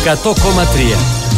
100,3.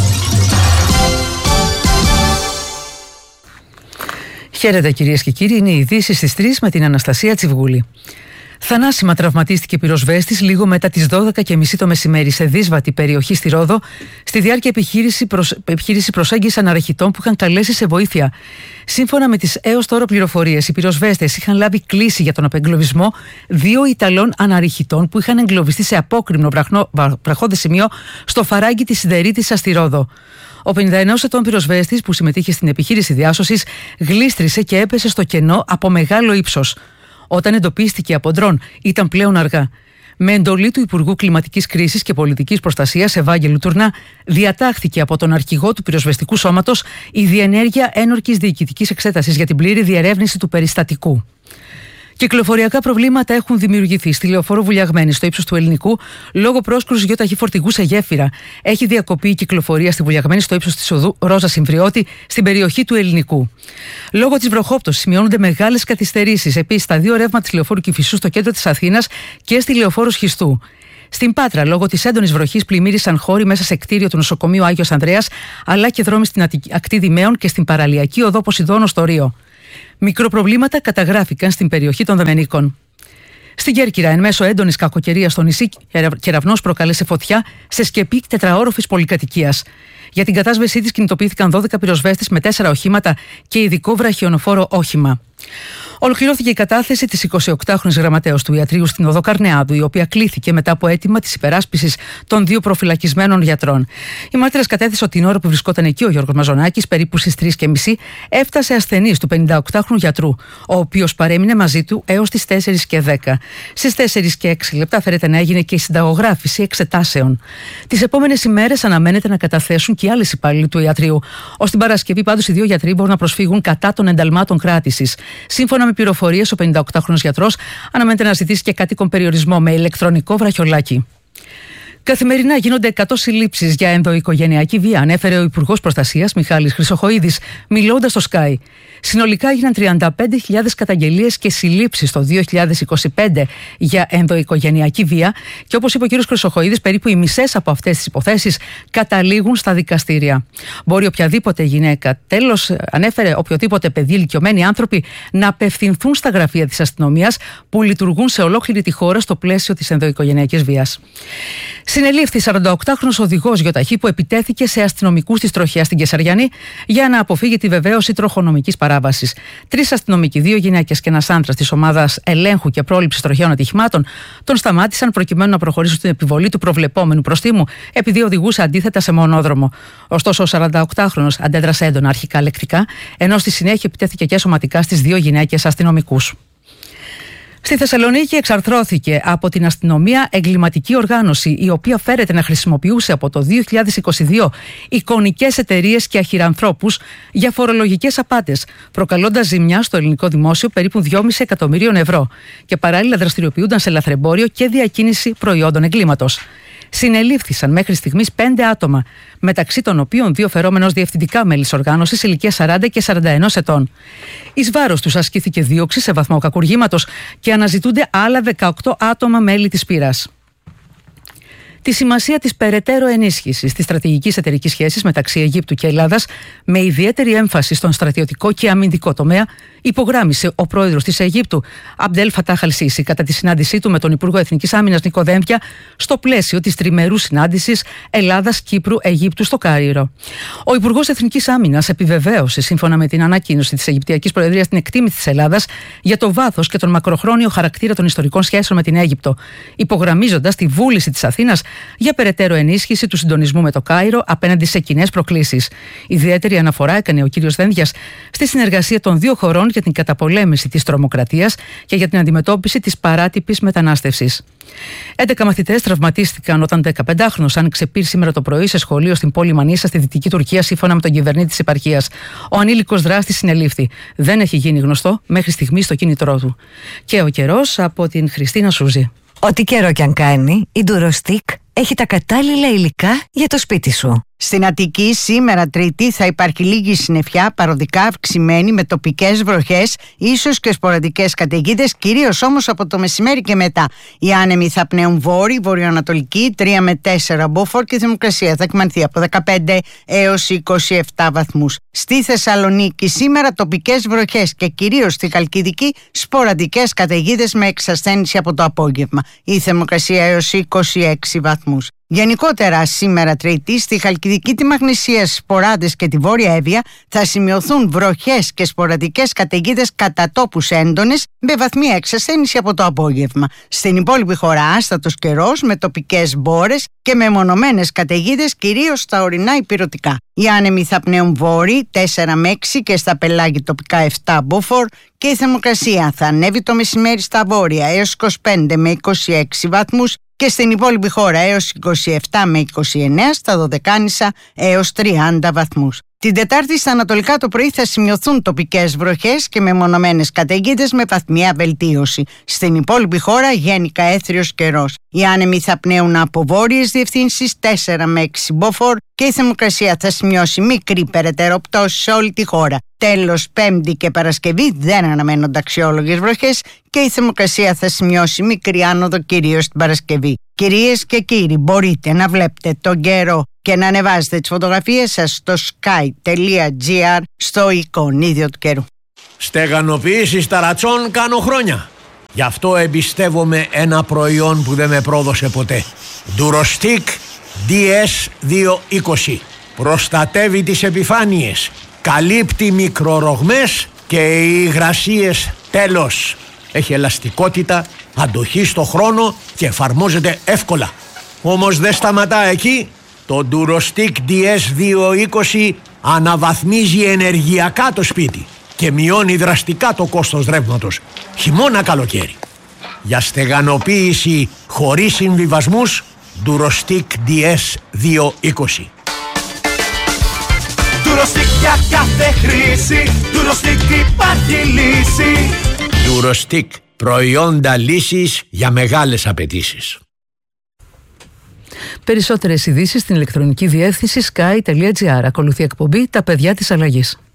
Χαίρετε κυρίες και κύριοι, είναι οι ειδήσεις στις 3 με την Αναστασία Τσιβγούλη. Θανάσιμα τραυματίστηκε πυροσβέστης λίγο μετά τις 12:30 το μεσημέρι σε δύσβατη περιοχή στη Ρόδο, στη διάρκεια επιχείρηση προσέγγισης αναρρεχητών που είχαν καλέσει σε βοήθεια. Σύμφωνα με τις έως τώρα πληροφορίες, οι πυροσβέστες είχαν λάβει κλήση για τον απεγκλωβισμό 2 Ιταλών αναρρεχητών που είχαν εγκλωβιστεί σε απόκρημνο βραχώδες σημείο στο φαράγγι της Σιδερίτισσας στη Ρόδο. Ο 51 ετών πυροσβέστης που συμμετείχε στην επιχείρηση διάσωσης γλίστρισε και έπεσε στο κενό από μεγάλο ύψος. Όταν εντοπίστηκε από ντρόν, ήταν πλέον αργά. Με εντολή του Υπουργού Κλιματικής Κρίσης και Πολιτικής Προστασίας, Ευάγγελου Τουρνά, διατάχθηκε από τον αρχηγό του πυροσβεστικού σώματος η διενέργεια ένορκης διοικητικής εξέτασης για την πλήρη διερεύνηση του περιστατικού. Κυκλοφοριακά προβλήματα έχουν δημιουργηθεί στη λεωφόρο Βουλιαγμένη στο ύψος του Ελληνικού λόγω πρόσκρουσης γεωταχή φορτηγού σε γέφυρα. Έχει διακοπεί η κυκλοφορία στη Βουλιαγμένη στο ύψος της οδού Ρόζα Συμβριώτη στην περιοχή του Ελληνικού. Λόγω της βροχόπτωσης σημειώνονται μεγάλες καθυστερήσεις επίσης στα 2 ρεύματα της λεωφόρου Κηφισού στο κέντρο της Αθήνας και στη λεωφόρο Σχιστού. Στην Πάτρα, λόγω της έντονης βροχής, πλημμύρισαν χώροι μέσα σε κτίριο του νοσοκομείου Άγιος Ανδρέας, αλλά και δρόμοι στην ακτή Δημαίων και στην παραλιακή οδό Ποσειδώνος στο Ρίο. Μικροπροβλήματα καταγράφηκαν στην περιοχή των Δαμενίκων. Στην Κέρκυρα, εν μέσω έντονης κακοκαιρίας στο νησί, κεραυνός προκάλεσε φωτιά σε σκεπή τετραόροφης πολυκατοικίας. Για την κατάσβεσή της κινητοποιήθηκαν 12 πυροσβέστες με 4 οχήματα και ειδικό βραχιονοφόρο όχημα. Ολοκληρώθηκε η κατάθεση της 28χρονης γραμματέως του ιατρείου στην οδό Καρνεάδου, η οποία κλήθηκε μετά από αίτημα της υπεράσπισης των 2 προφυλακισμένων γιατρών. Η μάρτυρας κατέθεσε ότι την ώρα που βρισκόταν εκεί ο Γιώργος Μαζονάκης, περίπου στις 3:30, έφτασε ασθενής του 58χρονου γιατρού, ο οποίος παρέμεινε μαζί του έως τις 4:10. Στις 4:06 φέρεται να έγινε και η συνταγογράφηση εξετάσεων. Τις επόμενες ημέρες αναμένεται να καταθέσουν και οι άλλοι υπάλληλοι του ιατρείου. Ως την Παρασκευή, πάντως, οι 2 γιατροί μπορούν να προσφύγουν κατά των ενταλμάτων κράτησης. Σύμφωνα με πληροφορίες, ο 58χρονος γιατρός αναμένεται να ζητήσει και κάτοικον περιορισμό με ηλεκτρονικό βραχιολάκι. Καθημερινά γίνονται 100 συλλήψεις για ενδοοικογενειακή βία, ανέφερε ο Υπουργός Προστασίας Μιχάλης Χρυσοχοΐδης, μιλώντας στο Sky. Συνολικά έγιναν 35.000 καταγγελίες και συλλήψεις το 2025 για ενδοοικογενειακή βία και, όπως είπε ο κ. Χρυσοχοΐδης, περίπου οι μισές από αυτές τις υποθέσεις καταλήγουν στα δικαστήρια. Μπορεί οποιαδήποτε γυναίκα, τέλος, ανέφερε οποιοδήποτε παιδί, ηλικιωμένοι άνθρωποι, να απευθυνθούν στα γραφεία της αστυνομίας που λειτουργούν σε ολόκληρη τη χώρα στο πλαίσιο της ενδοοικογενειακής βίας. Συνελήφθη 48χρονος οδηγός γεωταχή που επιτέθηκε σε αστυνομικούς της τροχιάς στην Κεσαριανή για να αποφύγει τη βεβαίωση τροχονομικής παράβασης. 3 αστυνομικοί, 2 γυναίκες και ένας άντρας της ομάδας ελέγχου και πρόληψης τροχαίων ατυχημάτων τον σταμάτησαν προκειμένου να προχωρήσουν στην επιβολή του προβλεπόμενου προστίμου, επειδή οδηγούσε αντίθετα σε μονόδρομο. Ωστόσο, ο 48χρονος αντέδρασε έντονα αρχικά λεκτικά, ενώ στη συνέχεια επιτέθηκε και σωματικά στις 2 γυναίκες αστυνομικούς. Στη Θεσσαλονίκη εξαρθρώθηκε από την αστυνομία εγκληματική οργάνωση, η οποία φέρεται να χρησιμοποιούσε από το 2022 εικονικές εταιρείες και αχυρανθρώπους για φορολογικές απάτες, προκαλώντας ζημιά στο ελληνικό δημόσιο περίπου 2,5 εκατομμυρίων ευρώ και παράλληλα δραστηριοποιούνταν σε λαθρεμπόριο και διακίνηση προϊόντων εγκλήματος. Συνελήφθησαν μέχρι στιγμής 5 άτομα, μεταξύ των οποίων 2 φερόμενος διευθυντικά μέλη της οργάνωσης ηλικίας 40 και 41 ετών. Εις βάρος τους ασκήθηκε δίωξη σε βαθμό κακουργήματος και αναζητούνται άλλα 18 άτομα μέλη της πύρας. Τη σημασία της περαιτέρω ενίσχυσης της στρατηγικής εταιρικής σχέσης μεταξύ Αιγύπτου και Ελλάδας, με ιδιαίτερη έμφαση στον στρατιωτικό και αμυντικό τομέα, υπογράμμισε ο πρόεδρος της Αιγύπτου, Αμπντέλ Φατάχ Αλ-Σίσι, κατά τη συνάντησή του με τον Υπουργό Εθνικής Άμυνας Νίκο Δένδια, στο πλαίσιο της τριμερούς συνάντησης Ελλάδας-Κύπρου-Αιγύπτου στο Κάιρο. Ο Υπουργός Εθνικής Άμυνας επιβεβαίωσε, σύμφωνα με την ανακοίνωση της Αιγυπτιακής Προεδρίας, την εκτίμηση της Ελλάδας για το βάθος και τον μακροχρόνιο χαρακτήρα των ιστορικών σχέσεων με την Αίγυπτο, υπογραμμίζοντας τη βούληση της Αθήνας για περαιτέρω ενίσχυση του συντονισμού με το Κάιρο απέναντι σε κοινές προκλήσεις. Ιδιαίτερη αναφορά έκανε ο κ. Δένδιας στη συνεργασία των 2 χωρών για την καταπολέμηση της τρομοκρατίας και για την αντιμετώπιση της παράτυπης μετανάστευσης. 11 μαθητές τραυματίστηκαν όταν 15χρονος άνοιξε πυρ σήμερα το πρωί σε σχολείο στην πόλη Μανίσα στη Δυτική Τουρκία, σύμφωνα με τον κυβερνήτη της επαρχίας. Ο ανήλικος δράστης συνελήφθη. Δεν έχει γίνει γνωστό μέχρι στιγμής το κίνητρό του. Και ο καιρός από την Χριστίνα Σούζη. Ό,τι καιρό κι αν κάνει, η Ντουροστίκ έχει τα κατάλληλα υλικά για το σπίτι σου. Στην Αττική σήμερα Τρίτη θα υπάρχει λίγη συννεφιά, παροδικά αυξημένη με τοπικές βροχές, ίσως και σποραδικές καταιγίδες, κυρίως όμως από το μεσημέρι και μετά. Οι άνεμοι θα πνέουν βόρειοι, βορειοανατολικοί, 3 με 4 μποφόρ και η θερμοκρασία θα κυμανθεί από 15 έως 27 βαθμούς. Στη Θεσσαλονίκη σήμερα τοπικές βροχές και κυρίως στη Χαλκιδική σποραδικές καταιγίδες με εξασθένηση από το απόγευμα. Η θερμοκρασία έως 26 βαθμούς. Γενικότερα σήμερα Τρίτη στη Χαλκιδική, τη Μαγνησία, Σποράδες και τη Βόρεια Εύβοια θα σημειωθούν βροχές και σποραδικές καταιγίδες κατά τόπους έντονες με βαθμία εξασθένηση από το απόγευμα. Στην υπόλοιπη χώρα άστατος καιρός με τοπικές μπόρες και με μονομένες καταιγίδες κυρίως στα ορεινά ηπειρωτικά. Οι άνεμοι θα πνέουν βόρειοι 4 με 6 και στα πελάγη τοπικά 7 μποφόρ και η θερμοκρασία θα ανέβει το μεσημέρι στα βόρεια έως 25 με 26 βαθμούς και στην υπόλοιπη χώρα έως 27 με 29, στα Δωδεκάνησα έως 30 βαθμούς. Την Τετάρτη στα ανατολικά το πρωί θα σημειωθούν τοπικές βροχές και μεμονωμένες καταιγίδες με βαθμιά βελτίωση. Στην υπόλοιπη χώρα γενικά έθριος καιρός. Οι άνεμοι θα πνέουν από βόρειες διευθύνσεις 4 με 6 μποφόρ και η θερμοκρασία θα σημειώσει μικρή περαιτέρω πτώση σε όλη τη χώρα. Τέλος, Πέμπτη και Παρασκευή δεν αναμένονται αξιόλογες βροχές και η θερμοκρασία θα σημειώσει μικρή άνοδο κυρίως την Παρασκευή. Κυρίες και κύριοι, μπορείτε να βλέπετε τον καιρό και να ανεβάζετε τις φωτογραφίες σας στο sky.gr στο εικονίδιο του καιρού. Στεγανοποίηση ταρατσών κάνω χρόνια. Γι' αυτό εμπιστεύομαι ένα προϊόν που δεν με πρόδωσε ποτέ. Durostic DS220. Προστατεύει τις επιφάνειες, καλύπτει μικρορογμές και οι υγρασίες τέλος. Έχει ελαστικότητα, αντοχή στο χρόνο και εφαρμόζεται εύκολα. Όμως δεν σταματά εκεί. Το Durostic DS220 αναβαθμίζει ενεργειακά το σπίτι και μειώνει δραστικά το κόστος ρεύματος, χειμώνα καλοκαίρι. Για στεγανοποίηση χωρίς συμβιβασμούς, Durostic DS220. Durostic για κάθε χρήση, Durostic υπάρχει λύση. Durostic, προϊόντα λύσης για μεγάλες απαιτήσεις. Περισσότερες ειδήσεις στην ηλεκτρονική διεύθυνση sky.gr. Ακολουθεί εκπομπή «Τα παιδιά της αλλαγής».